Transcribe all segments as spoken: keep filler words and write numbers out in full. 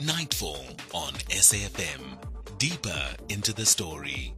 Nightfall on S A F M. Deeper into the story.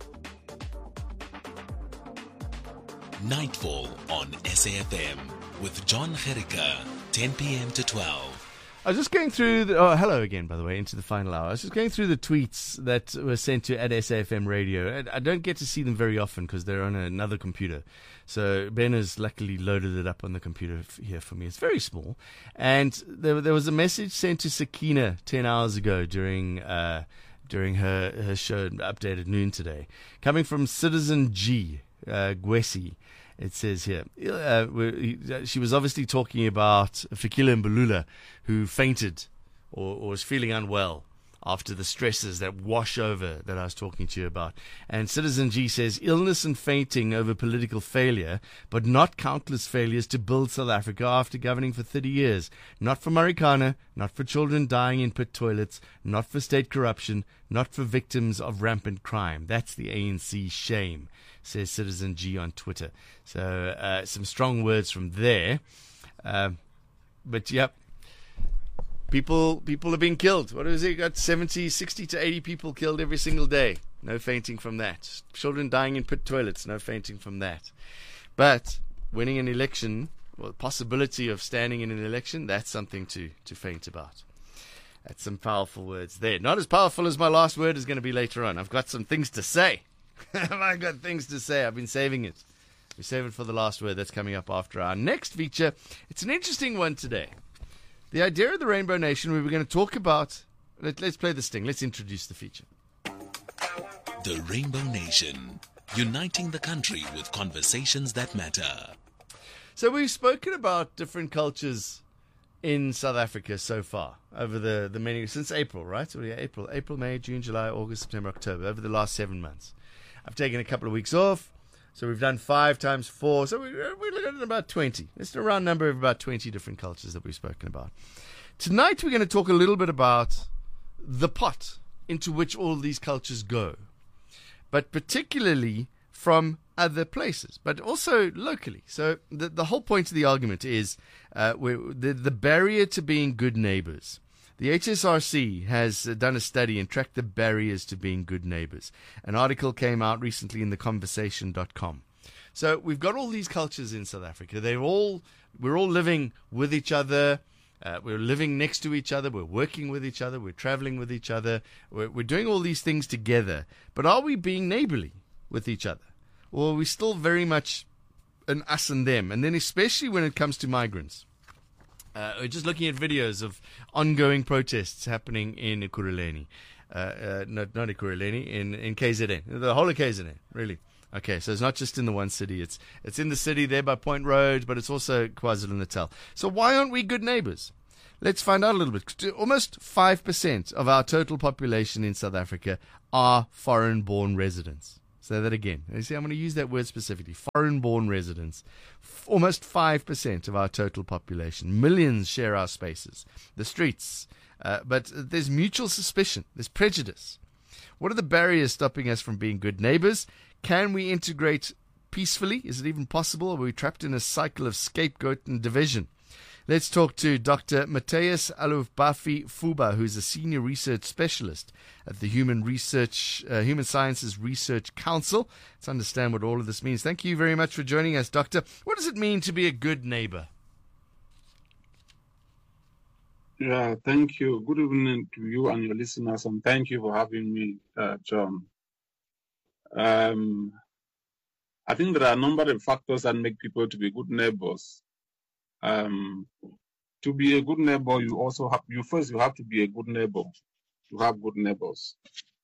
Nightfall on S A F M with John Gericke, ten p.m. to twelve. I was just going through the, oh, hello again, by the way, into the final hour. I was just going through the tweets that were sent to at S A F M Radio. I, I don't get to see them very often because they're on another computer. So Ben has luckily loaded it up on the computer f- here for me. It's very small. And there, there was a message sent to Sakina ten hours ago during uh, during her, her show, Updated Noon today, coming from Citizen G, uh, Gwesi. It says here, uh, she was obviously talking about Fikile Mbalula, who fainted or, or was feeling unwell after the stresses that wash over that I was talking to you about. And Citizen G says, illness and fainting over political failure, but not countless failures to build South Africa after governing for thirty years. Not for Marikana, not for children dying in pit toilets, not for state corruption, not for victims of rampant crime. That's the A N C shame, says Citizen G on Twitter. So uh, some strong words from there. Uh, but, yep, people people are being killed. What is it? You got seventy, sixty to eighty people killed every single day. No fainting from that. Children dying in pit toilets. No fainting from that. But winning an election, well, the possibility of standing in an election, that's something to, to faint about. That's some powerful words there. Not as powerful as my last word is going to be later on. I've got some things to say. I've got things to say. I've been saving it. We save it for the last word. That's coming up after our next feature. It's an interesting one today. The idea of the Rainbow Nation, we were going to talk about. Let, let's play the sting. Let's introduce the feature. The Rainbow Nation, uniting the country with conversations that matter. So we've spoken about different cultures in South Africa so far over the, the many, since April, right? So yeah, April, April, May, June, July, August, September, October, over the last seven months. I've taken a couple of weeks off, so we've done five times four, so we, we're looking at about twenty. It's a round number of about twenty different cultures that we've spoken about. Tonight we're going to talk a little bit about the pot into which all these cultures go, but particularly from other places, but also locally. So the the whole point of the argument is uh, the, the barrier to being good neighbors. The H S R C has done a study and tracked the barriers to being good neighbors. An article came out recently in the conversation dot com. So we've got all these cultures in South Africa. They're all, we're all living with each other. Uh, we're living next to each other. We're working with each other. We're traveling with each other. We're, we're doing all these things together. But are we being neighborly with each other? Or are we still very much an us and them? And then especially when it comes to migrants. Uh, we're just looking at videos of ongoing protests happening in Ekurhuleni. Uh, uh, not, not Ekurhuleni, in, in K Z N. The whole of K Z N, really. Okay, so it's not just in the one city. It's it's in the city there by Point Road, but it's also KwaZulu-Natal. So why aren't we good neighbors? Let's find out a little bit. Almost five percent of our total population in South Africa are foreign-born residents. Say that again. You see, I'm going to use that word specifically. Foreign-born residents. F- almost five percent of our total population. Millions share our spaces, the streets. Uh, but there's mutual suspicion. There's prejudice. What are the barriers stopping us from being good neighbors? Can we integrate peacefully? Is it even possible? Or are we trapped in a cycle of scapegoat and division? Let's talk to Doctor Matthias Alufbafi Fuba, who's a senior research specialist at the Human Research, uh, Human Sciences Research Council. Let's understand what all of this means. Thank you very much for joining us, Doctor. What does it mean to be a good neighbor? Yeah, thank you. Good evening to you and your listeners, and thank you for having me, uh, John. Um, I think there are a number of factors that make people to be good neighbors. Um, to be a good neighbor, you also have, you first, you have to be a good neighbor to have good neighbors.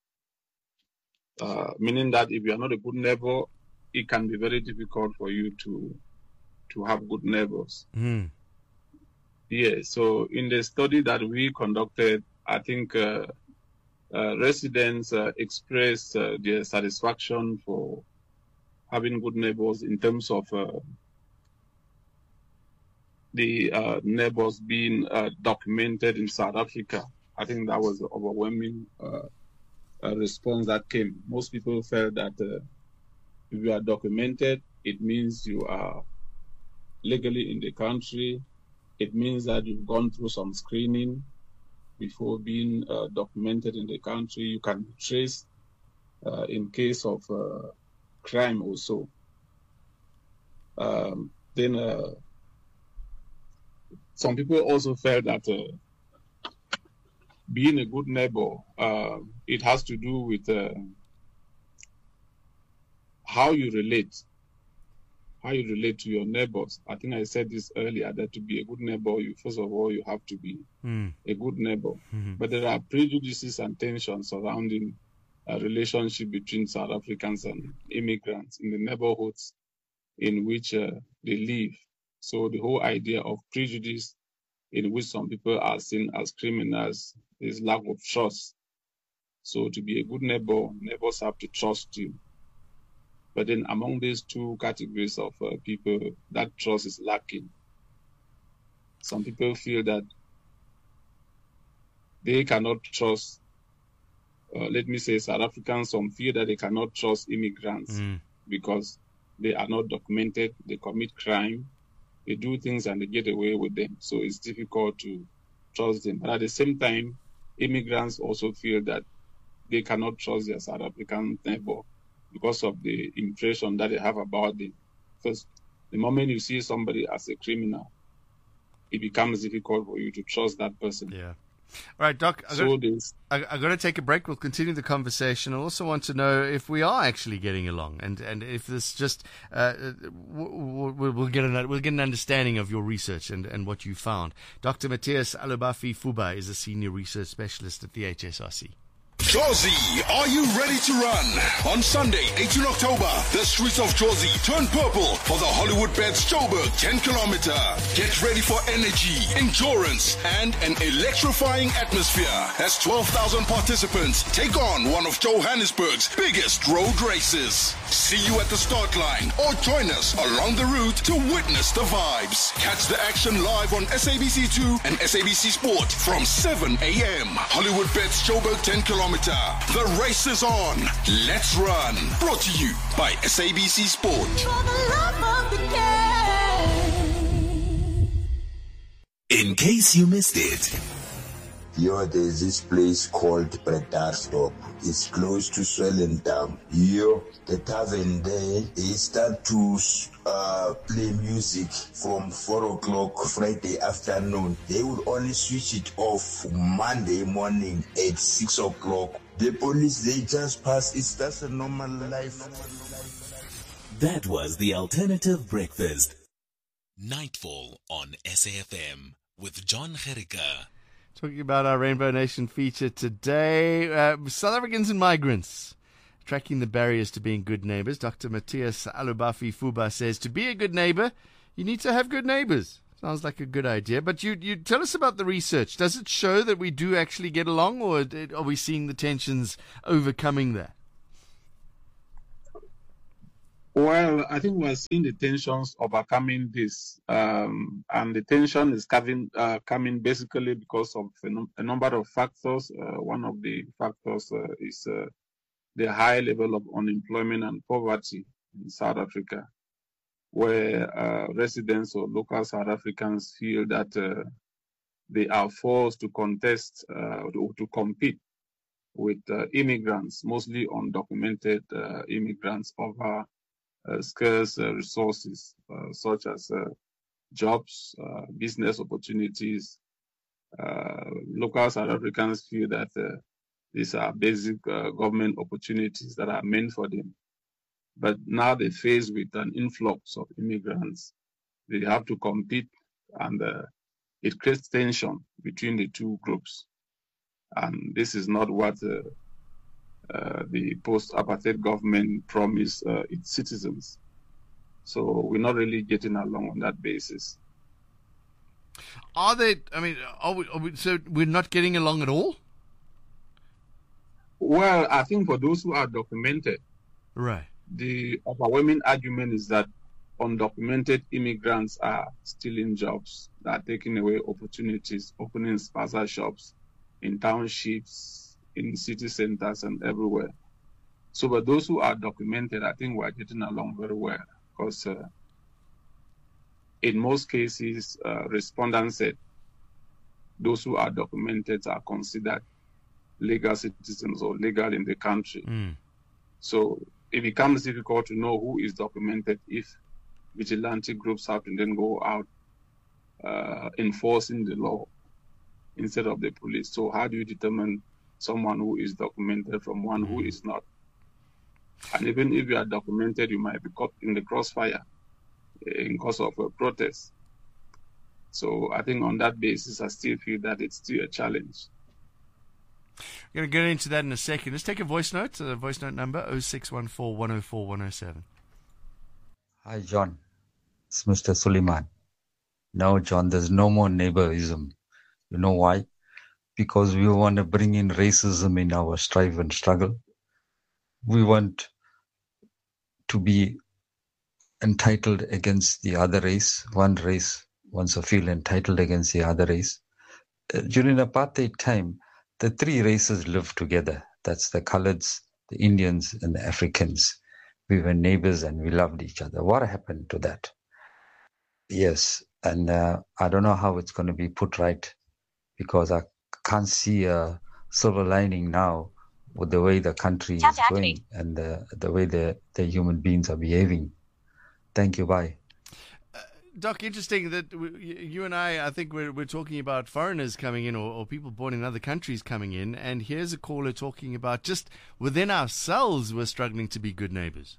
Uh, meaning that if you are not a good neighbor, it can be very difficult for you to, to have good neighbors. Mm. Yeah, so in the study that we conducted, I think uh, uh, residents uh, expressed uh, their satisfaction for having good neighbors in terms of uh, the uh, neighbors being uh, documented in South Africa. I think that was the overwhelming uh, uh, response that came. Most people felt that uh, if you are documented, it means you are legally in the country. It means that you've gone through some screening before being uh, documented in the country. You can be traced uh, in case of uh, crime also. Um, then uh, some people also felt that uh, being a good neighbor, uh, it has to do with uh, how you relate, how you relate to your neighbors. I think I said this earlier, that to be a good neighbor, you first of all, you have to be mm. a good neighbor. Mm-hmm. But there are prejudices and tensions surrounding a relationship between South Africans and immigrants in the neighborhoods in which uh, they live. So the whole idea of prejudice, in which some people are seen as criminals, is lack of trust. So to be a good neighbor, neighbors have to trust you. But then among these two categories of uh, people, that trust is lacking. Some people feel that they cannot trust, uh, let me say South Africans, some feel that they cannot trust immigrants mm. because they are not documented, they commit crime, they do things and they get away with them. So it's difficult to trust them. But at the same time, immigrants also feel that they cannot trust their South African neighbor because of the impression that they have about them. Because the moment you see somebody as a criminal, it becomes difficult for you to trust that person. Yeah. All right, Doc, I've so got, I, I've got to take a break. We'll continue the conversation. I also want to know if we are actually getting along, and, and if this just uh, we'll, we'll get an we'll get an understanding of your research and, and what you found. Doctor Matthias Alubafi Fuba is a senior research specialist at the H S R C. Jozi, are you ready to run? On Sunday, eighteenth of October, the streets of Jozi turn purple for the Hollywoodbets Joburg ten kilometer. Get ready for energy, endurance, and an electrifying atmosphere as twelve thousand participants take on one of Johannesburg's biggest road races. See you at the start line or join us along the route to witness the vibes. Catch the action live on S A B C two and S A B C Sport from seven a.m. Hollywoodbets Joburg ten kilometer. The race is on. Let's run. Brought to you by S A B C Sport. For the love of the game. In case you missed it. Yo, there's this place called Predarsdorp. It's close to Swellendam. Yo, the tavern there, they start to uh, play music from four o'clock Friday afternoon. They would only switch it off Monday morning at six o'clock. The police, they just pass. It's just a normal life. That was the Alternative Breakfast. Nightfall on S A F M with John Gericka. Talking about our Rainbow Nation feature today, uh, South Africans and migrants, tracking the barriers to being good neighbors. Doctor Matthias Alubafi Fuba says to be a good neighbor, you need to have good neighbors. Sounds like a good idea. But you, you tell us about the research. Does it show that we do actually get along, or are we seeing the tensions overcoming that? Well, I think we're seeing the tensions overcoming this, um, and the tension is coming, uh, coming basically because of a, num- a number of factors. Uh, one of the factors uh, is uh, the high level of unemployment and poverty in South Africa, where uh, residents or local South Africans feel that uh, they are forced to contest uh, or to compete with uh, immigrants, mostly undocumented uh, immigrants, over Uh, scarce uh, resources uh, such as uh, jobs, uh, business opportunities. Uh, local South Africans feel that uh, these are basic uh, government opportunities that are meant for them. But now they're faced with an influx of immigrants. They have to compete, and uh, it creates tension between the two groups. And this is not what uh, Uh, the post-apartheid government promised uh, its citizens. So we're not really getting along on that basis. Are they, I mean, are we, are we, so we're not getting along at all? Well, I think for those who are documented, right, the overwhelming argument is that undocumented immigrants are stealing jobs, they are taking away opportunities, opening spaza shops in townships, in city centers and everywhere. So, but those who are documented, I think we're getting along very well, because uh, in most cases, uh, respondents said those who are documented are considered legal citizens or legal in the country. Mm. So it becomes difficult to know who is documented if vigilante groups have to then go out uh, enforcing the law instead of the police. So how do you determine someone who is documented from one who is not? And even if you are documented, you might be caught in the crossfire in cause of a protest. So I think on that basis, I still feel that it's still a challenge. We're going to get into that in a second. Let's take a voice note. The voice note number oh six one four, one oh four, one oh seven. Hi, John. It's Mister Suleiman. No, John, there's no more neighborism. You know why? Because we want to bring in racism in our strive and struggle. We want to be entitled against the other race. One race wants to feel entitled against the other race. Uh, during apartheid time, the three races lived together. That's the Coloureds, the Indians, and the Africans. We were neighbors and we loved each other. What happened to that? Yes, and uh, I don't know how it's going to be put right, because I can't see a silver lining now with the way the country is going and the, the way the, the human beings are behaving. Thank you. Bye. Uh, Doc, interesting that we, you and I, I think we're, we're talking about foreigners coming in or, or people born in other countries coming in. And here's a caller talking about just within ourselves, we're struggling to be good neighbors.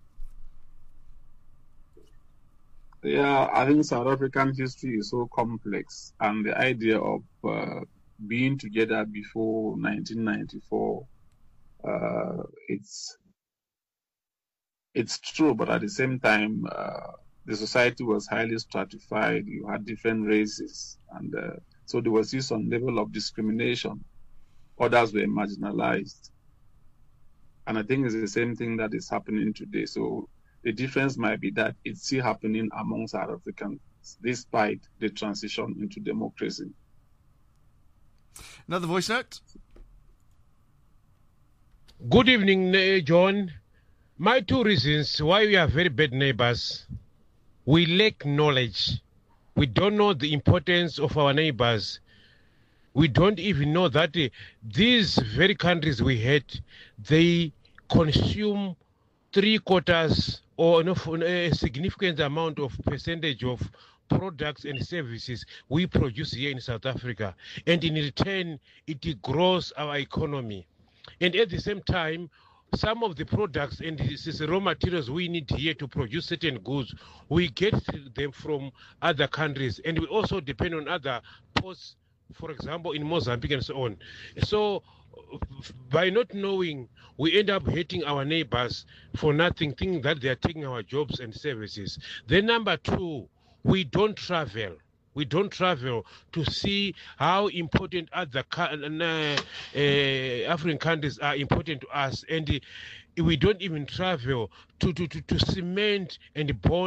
Yeah, I think South African history is so complex, and the idea of uh, being together before nineteen ninety-four, uh, it's it's true, but at the same time, uh, the society was highly stratified. You had different races, and uh, so there was this some level of discrimination. Others were marginalized, and I think it's the same thing that is happening today. So the difference might be that it's still happening among South Africans, despite the transition into democracy. Another voice note. Good evening, John. My two reasons why we are very bad neighbors: we lack knowledge. We don't know the importance of our neighbors. We don't even know that uh, these very countries we hate, they consume three quarters or a significant amount of percentage of products and services we produce here in South Africa. And in return, it grows our economy. And at the same time, some of the products and the raw materials we need here to produce certain goods, we get them from other countries. And we also depend on other ports, for example, in Mozambique and so on. So by not knowing, we end up hating our neighbors for nothing, thinking that they are taking our jobs and services. Then number two, we don't travel. We don't travel to see how important other uh, uh, African countries are important to us. And uh, we don't even travel to, to, to, to cement and bond